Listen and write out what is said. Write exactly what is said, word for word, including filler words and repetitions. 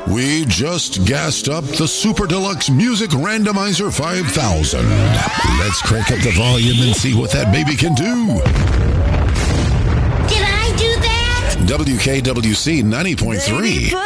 We just gassed up the Super Deluxe Music Randomizer five thousand. Let's crank up the volume and see what that baby can do. Did I do that? W K W C ninety point three.